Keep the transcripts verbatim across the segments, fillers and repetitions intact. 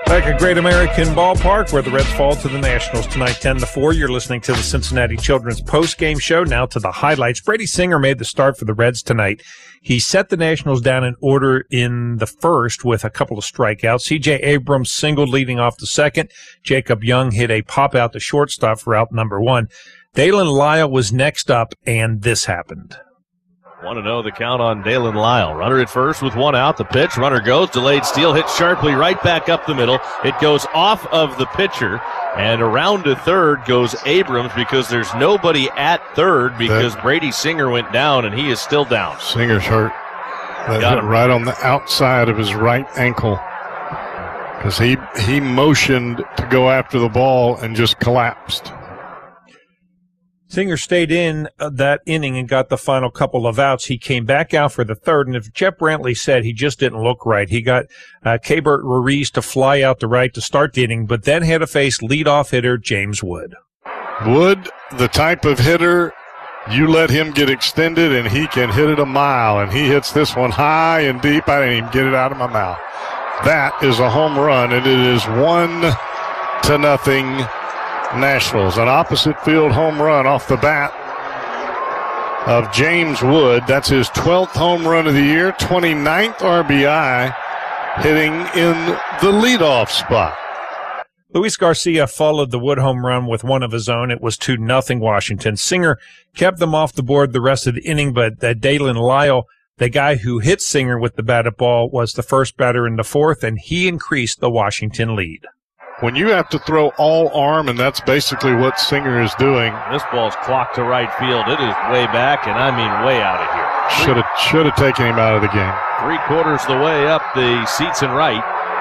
Back at Great American Ballpark, where the Reds fall to the Nationals tonight, ten to four. You're listening to the Cincinnati Children's post-game show. Now to the highlights. Brady Singer made the start for the Reds tonight. He set the Nationals down in order in the first with a couple of strikeouts. C J Abrams singled leading off the second. Jacob Young hit a pop-out to shortstop for out number one. Dalen Lyle was next up, and this happened. Want to know the count on Dalen Lyle. Runner at first with one out. The pitch. Runner goes. Delayed steal. Hits sharply right back up the middle. It goes off of the pitcher. And around to third goes Abrams because there's nobody at third because that, Brady Singer went down, and he is still down. Singer's hurt. That Got hit him. Right on the outside of his right ankle because he, he motioned to go after the ball and just collapsed. Singer stayed in uh, that inning and got the final couple of outs. He came back out for the third, and as Jeff Brantley said, he just didn't look right. He got uh, Keibert Ruiz to fly out to right to start the inning, but then had to face leadoff hitter James Wood. Wood, the type of hitter, you let him get extended, and he can hit it a mile, and he hits this one high and deep. I didn't even get it out of my mouth. That is a home run, and it is one to nothing. Nationals, an opposite field home run off the bat of James Wood. That's his twelfth home run of the year, twenty-ninth R B I, hitting in the leadoff spot. Luis Garcia followed the Wood home run with one of his own. It was two nothing Washington. Singer kept them off the board the rest of the inning, but uh, Dalen Lyle, the guy who hit Singer with the batted ball, was the first batter in the fourth, and he increased the Washington lead. When you have to throw all arm, and that's basically what Singer is doing. This ball's clocked to right field. It is way back, and I mean way out of here. Should have should have taken him out of the game. Three quarters of the way up the seats and right.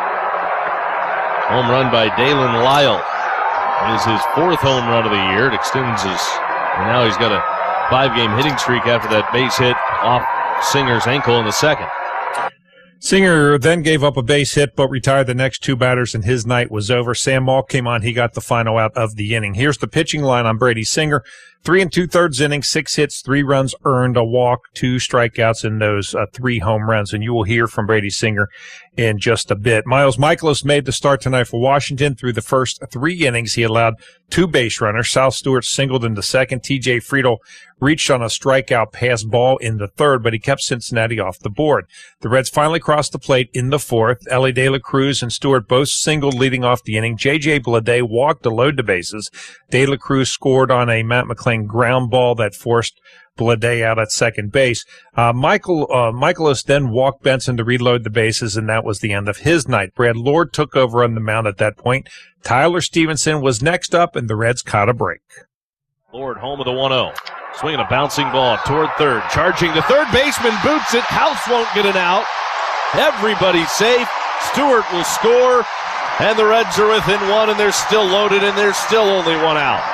Home run by Dalen Lyle. It is his fourth home run of the year. It extends his, and now he's got a five-game hitting streak after that base hit off Singer's ankle in the second. Singer then gave up a base hit but retired the next two batters, and his night was over. Sam Maul came on. He got the final out of the inning. Here's the pitching line on Brady Singer. Three and two-thirds innings, six hits, three runs earned, a walk, two strikeouts in those uh, three home runs. And you will hear from Brady Singer in just a bit. Miles Michaelis made the start tonight for Washington. Through the first three innings, he allowed two base runners. Sal Stewart singled in the second. T J Friedl reached on a strikeout pass ball in the third, but he kept Cincinnati off the board. The Reds finally crossed the plate in the fourth. Ellie De La Cruz and Stewart both singled leading off the inning. J J Bleday walked to load the bases. De La Cruz scored on a Matt McClain ground ball that forced Bleday out at second base. Uh, Michael, uh, Michaelis then walked Benson to reload the bases, and that was the end of his night. Brad Lord took over on the mound at that point. Tyler Stevenson was next up, and the Reds caught a break. Lord, home of the one oh. Swinging a bouncing ball toward third. Charging the third baseman, boots it. House won't get it out. Everybody's safe. Stewart will score, and the Reds are within one, and they're still loaded, and there's still only one out.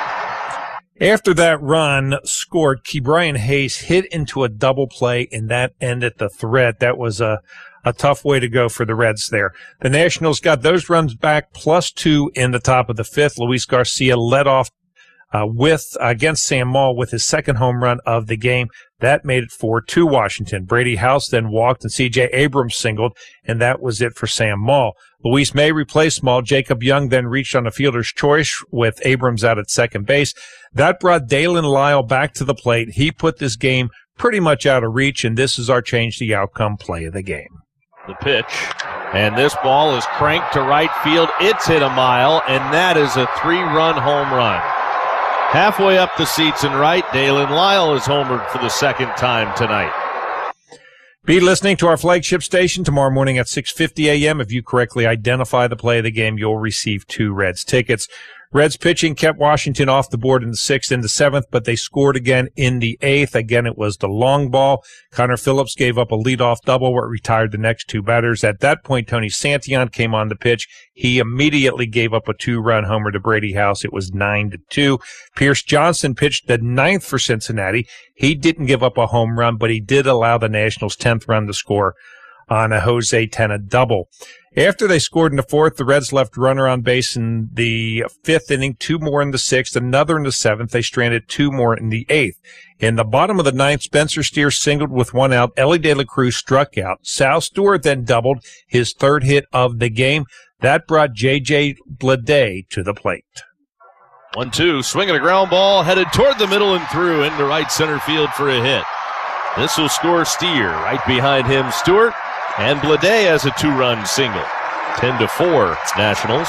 After that run scored, Ke'Bryan Hayes hit into a double play, and that ended the threat. That was a, a tough way to go for the Reds there. The Nationals got those runs back, plus two in the top of the fifth. Luis Garcia led off uh, with against Sam Maul with his second home run of the game. That made it four two Washington. Brady House then walked, and C J Abrams singled, and that was it for Sam Maul. Luis May replaced Maul. Jacob Young then reached on a fielder's choice with Abrams out at second base. That brought Dalen Lyle back to the plate. He put this game pretty much out of reach, and this is our change the outcome play of the game. The pitch, and this ball is cranked to right field. It's hit a mile, and that is a three-run home run. Halfway up the seats and right, Dalen Lyle is homered for the second time tonight. Be listening to our flagship station tomorrow morning at six fifty a.m. If you correctly identify the play of the game, you'll receive two Reds tickets. Reds pitching kept Washington off the board in the sixth and the seventh, but they scored again in the eighth. Again, it was the long ball. Connor Phillips gave up a leadoff double where it retired the next two batters. At that point, Tony Santillan came on the pitch. He immediately gave up a two-run homer to Brady House. It was nine to two. Pierce Johnson pitched the ninth for Cincinnati. He didn't give up a home run, but he did allow the Nationals' tenth run to score on a Jose Tena double. After they scored in the fourth, the Reds left runner on base in the fifth inning, two more in the sixth, another in the seventh. They stranded two more in the eighth. In the bottom of the ninth, Spencer Steer singled with one out. Ellie De La Cruz struck out. Sal Stewart then doubled, his third hit of the game. That brought J J Bleday to the plate. one two, swinging a ground ball, headed toward the middle and through into right center field for a hit. This will score Steer. Right behind him, Stewart. And Bleday has a two-run single. ten to four, Nationals.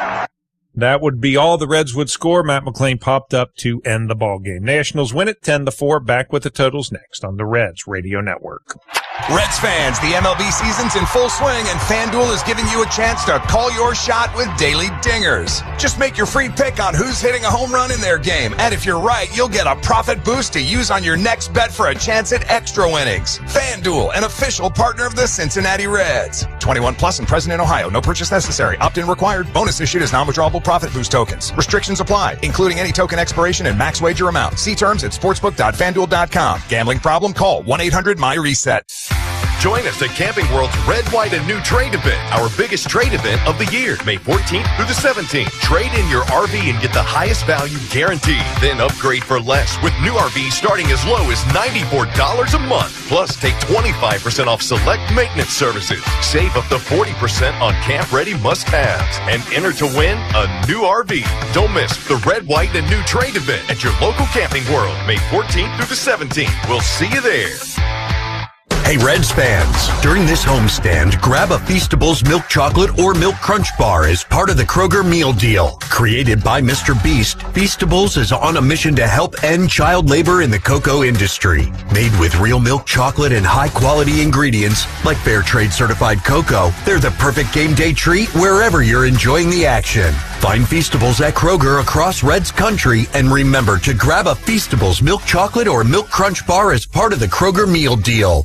That would be all the Reds would score. Matt McLean popped up to end the ball game. Nationals win it ten to four. Back with the totals next on the Reds Radio Network. Reds fans, the M L B season's in full swing, and FanDuel is giving you a chance to call your shot with daily dingers. Just make your free pick on who's hitting a home run in their game, and if you're right, you'll get a profit boost to use on your next bet for a chance at extra winnings. FanDuel, an official partner of the Cincinnati Reds. twenty-one plus and present in Ohio. No purchase necessary. Opt-in required. Bonus issued as non-withdrawable profit boost tokens. Restrictions apply, including any token expiration and max wager amount. See terms at sportsbook dot fan duel dot com. Gambling problem? Call one eight hundred my reset. Join us at Camping World's Red, White, and New Trade Event, our biggest trade event of the year, May fourteenth through the seventeenth. Trade in your R V and get the highest value guaranteed. Then upgrade for less with new R Vs starting as low as ninety-four dollars a month. Plus, take twenty-five percent off select maintenance services. Save up to forty percent on camp-ready must-haves. And enter to win a new R V. Don't miss the Red, White, and New Trade Event at your local Camping World, May fourteenth through the seventeenth. We'll see you there. Hey Reds fans, during this homestand, grab a Feastables milk chocolate or milk crunch bar as part of the Kroger meal deal. Created by Mister Beast, Feastables is on a mission to help end child labor in the cocoa industry. Made with real milk chocolate and high quality ingredients like fair trade certified cocoa, they're the perfect game day treat wherever you're enjoying the action. Find Feastables at Kroger across Reds country, and remember to grab a Feastables milk chocolate or milk crunch bar as part of the Kroger meal deal.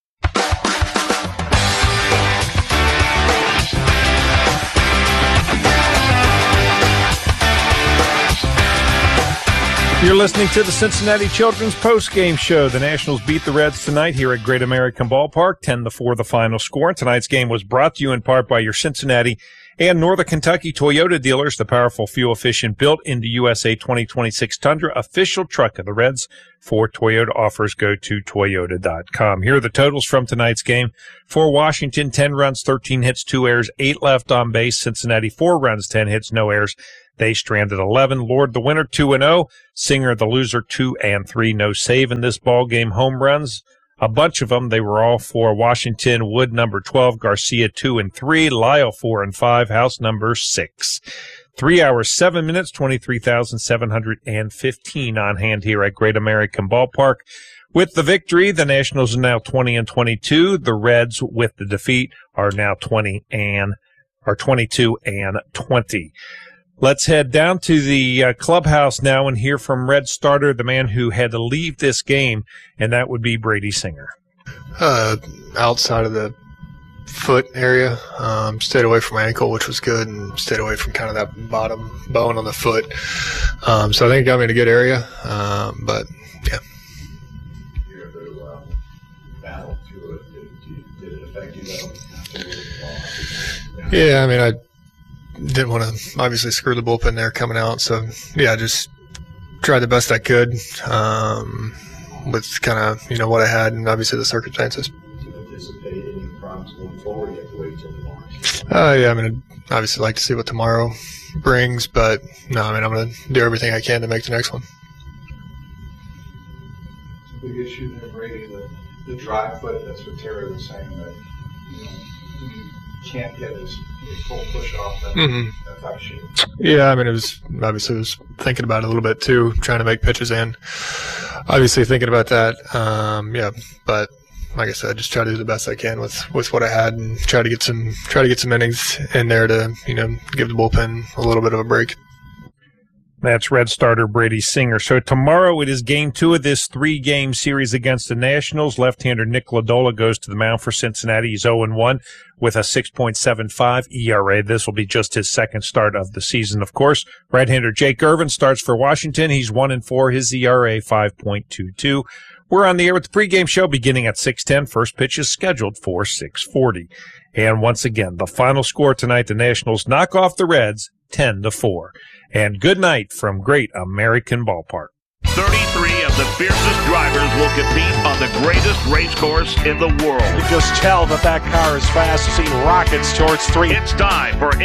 You're listening to the Cincinnati Children's Post-Game Show. The Nationals beat the Reds tonight here at Great American Ballpark, ten to four the final score. And tonight's game was brought to you in part by your Cincinnati and Northern Kentucky Toyota dealers, the powerful, fuel-efficient, built-into U S A twenty twenty-six Tundra, official truck of the Reds. For Toyota offers, go to toyota dot com. Here are the totals from tonight's game. For Washington, ten runs, thirteen hits, two errors, eight left on base. Cincinnati, four runs, ten hits, no errors. They stranded eleven. Lord, the winner, two and oh. Singer, the loser, two and three. No save in this ball game. Home runs, a bunch of them. They were all for Washington. Wood, number twelve. Garcia, two and three. Lyle, four and five. House, number six. Three hours, seven minutes, twenty-three thousand seven hundred fifteen on hand here at Great American Ballpark. With the victory, the Nationals are now twenty and twenty-two. The Reds, with the defeat, are now twenty and are twenty-two and twenty. Let's head down to the uh, clubhouse now and hear from Red starter, the man who had to leave this game, and that would be Brady Singer. Uh, outside of the foot area, um, stayed away from my ankle, which was good, and stayed away from kind of that bottom bone on the foot. Um, so I think it got me in a good area, um, but yeah. You're a very well battle to it. Did it affect you though? Yeah, I mean, I didn't want to obviously screw the bullpen there coming out, so yeah, just tried the best I could um, with kind of, you know, what I had and obviously the circumstances. Do you anticipate any problems going forward? You have to wait till March. Uh, yeah, I mean, I'd obviously like to see what tomorrow brings, but no, I mean, I'm going to do everything I can to make the next one. It's a big issue there, Brady, the, the dry foot. That's what Terry was saying, that you know, you can't get his full push off that Mm-hmm. affects you. Yeah, I mean, it was obviously I was thinking about it a little bit too, trying to make pitches in. Obviously thinking about that, um, yeah. But like I said, just try to do the best I can with, with what I had, and try to get some try to get some innings in there to, you know, give the bullpen a little bit of a break. That's Red starter Brady Singer. So tomorrow it is game two of this three-game series against the Nationals. Left-hander Nick Lodolo goes to the mound for Cincinnati. He's oh and one with a six point seven five E R A. This will be just his second start of the season, of course. Right-hander Jake Irvin starts for Washington. He's one and four. His E R A five point two two. We're on the air with the pregame show beginning at six ten. First pitch is scheduled for six forty. And once again, the final score tonight, the Nationals knock off the Reds ten to four. And good night from Great American Ballpark. thirty-three of the fiercest drivers will compete on the greatest race course in the world. You can just tell that that car is fast as he rockets towards three. It's time for